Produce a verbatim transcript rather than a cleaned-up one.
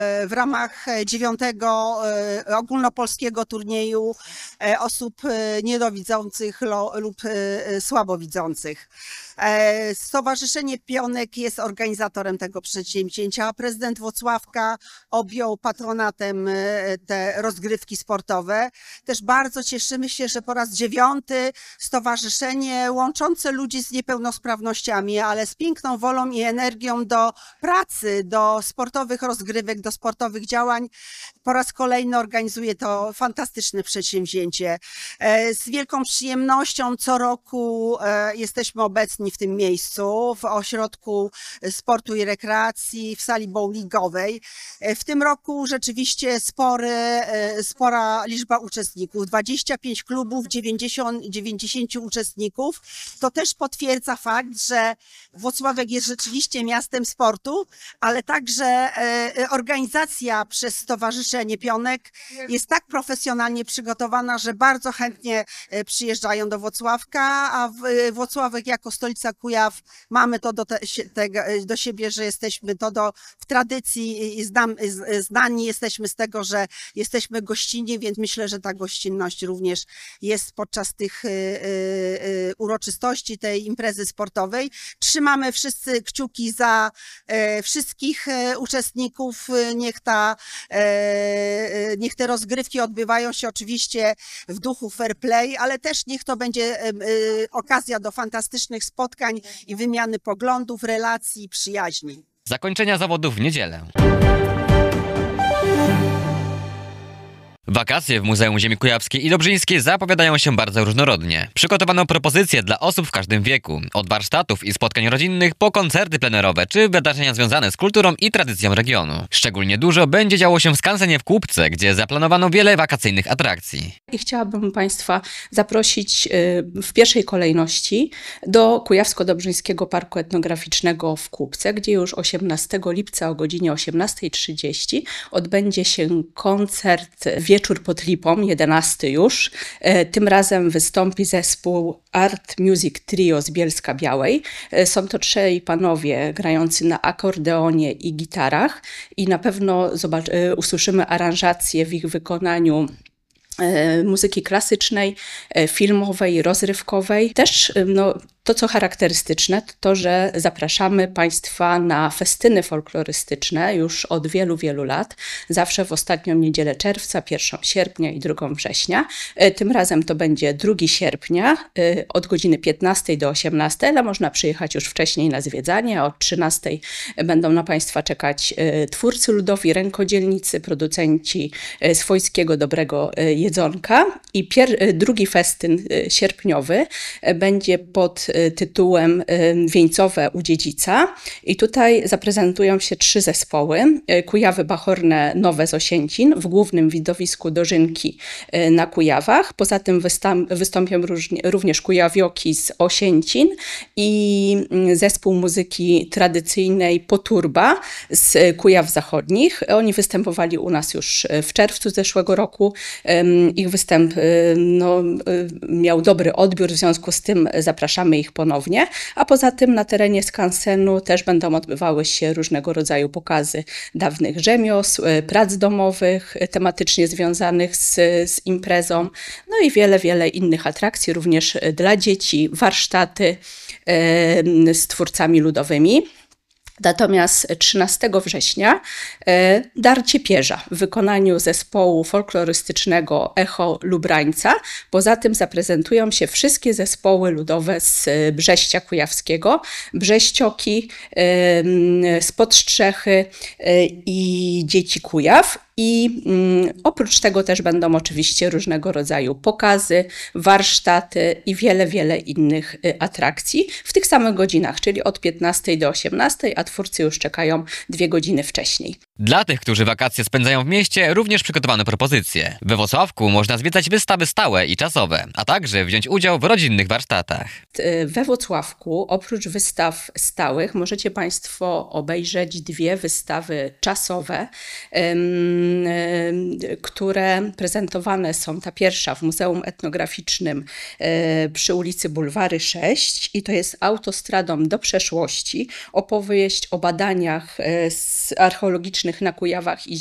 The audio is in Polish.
w ramach dziewiątego ogólnopolskiego turnieju osób niedowidzących lub słabowidzących. Stowarzyszenie Pionek jest organizatorem tego przedsięwzięcia, a prezydent Włocławka objął patronatem te rozgrywki sportowe. Też bardzo cieszymy się, że po raz dziewiąty stowarzyszenie łączące ludzi z niepełnosprawnościami, ale z piękną wolą i energią do pracy, do sportowych rozgrywek, do sportowych działań, po raz kolejny organizuje to fantastyczne przedsięwzięcie. Z wielką przyjemnością co roku jesteśmy obecni w tym miejscu, w Ośrodku Sportu i Rekreacji, w sali bowlingowej. W tym roku rzeczywiście spory, spora liczba uczestników, dwadzieścia pięć klubów, dziewięćdziesiąt, dziewięćdziesiąt uczestników. To też potwierdza fakt, że Włocławek jest rzeczywiście miastem sportu, ale także organizacja przez Stowarzyszenie Pionek jest tak profesjonalnie przygotowana, że bardzo chętnie przyjeżdżają do Włocławka, a Włocławek jako stolica Kujaw mamy to do, te, te, do siebie, że jesteśmy to do, w tradycji i znam, znani jesteśmy z tego, że jesteśmy gościnni, więc myślę, że ta gościnność również jest podczas tych y, y, uroczystości, tej imprezy sportowej. Trzymamy wszyscy kciuki za y, wszystkich y, uczestników. Niech, ta, y, niech te rozgrywki odbywają się oczywiście w duchu fair play, ale też niech to będzie y, y, okazja do fantastycznych spotkań i wymiany poglądów, relacji, przyjaźni. Zakończenia zawodów w niedzielę. Wakacje w Muzeum Ziemi Kujawskiej i Dobrzyńskiej zapowiadają się bardzo różnorodnie. Przygotowano propozycje dla osób w każdym wieku. Od warsztatów i spotkań rodzinnych po koncerty plenerowe czy wydarzenia związane z kulturą i tradycją regionu. Szczególnie dużo będzie działo się w skansenie w Kłubce, gdzie zaplanowano wiele wakacyjnych atrakcji. I chciałabym Państwa zaprosić w pierwszej kolejności do Kujawsko-Dobrzyńskiego Parku Etnograficznego w Kłubce, gdzie już osiemnastego lipca o godzinie osiemnastej trzydzieści odbędzie się koncert Wieczór pod Lipą, jedenasty już. Tym razem wystąpi zespół Art Music Trio z Bielska Białej. Są to trzej panowie grający na akordeonie i gitarach i na pewno zobacz, usłyszymy aranżację w ich wykonaniu muzyki klasycznej, filmowej, rozrywkowej. Też no, to, co charakterystyczne, to to, że zapraszamy Państwa na festyny folklorystyczne już od wielu, wielu lat. Zawsze w ostatnią niedzielę czerwca, pierwszego sierpnia i drugego września. Tym razem to będzie drugiego sierpnia od godziny piętnastej do osiemnastej, ale można przyjechać już wcześniej na zwiedzanie. Od trzynastej będą na Państwa czekać twórcy ludowi, rękodzielnicy, producenci swojskiego dobrego jedzonka. I pier- drugi festyn sierpniowy będzie pod tytułem Wieńcowe u Dziedzica. I tutaj zaprezentują się trzy zespoły. Kujawy Bachorne Nowe z Osięcin w głównym widowisku Dożynki na Kujawach. Poza tym wystąp- wystąpią różnie, również Kujawioki z Osięcin i zespół muzyki tradycyjnej Poturba z Kujaw Zachodnich. Oni występowali u nas już w czerwcu zeszłego roku. Ich występ no, miał dobry odbiór, w związku z tym zapraszamy ich ponownie, a poza tym na terenie skansenu też będą odbywały się różnego rodzaju pokazy dawnych rzemiosł, prac domowych, tematycznie związanych z, z imprezą, no i wiele, wiele innych atrakcji, również dla dzieci, warsztaty e, z twórcami ludowymi. Natomiast trzynastego września e, Darcie Pierza w wykonaniu zespołu folklorystycznego Echo Lubrańca. Poza tym zaprezentują się wszystkie zespoły ludowe z Brześcia Kujawskiego, Brześcioki, e, spod Strzechy e, i Dzieci Kujaw. I mm, oprócz tego też będą oczywiście różnego rodzaju pokazy, warsztaty i wiele, wiele innych y, atrakcji w tych samych godzinach, czyli od piętnastej do osiemnastej, a twórcy już czekają dwie godziny wcześniej. Dla tych, którzy wakacje spędzają w mieście, również przygotowano propozycje. We Włocławku można zwiedzać wystawy stałe i czasowe, a także wziąć udział w rodzinnych warsztatach. We Włocławku oprócz wystaw stałych możecie Państwo obejrzeć dwie wystawy czasowe, ym, które prezentowane są. Ta pierwsza w Muzeum Etnograficznym przy ulicy Bulwary sześć i to jest Autostradą do przeszłości. Opowieść o badaniach archeologicznych na Kujawach i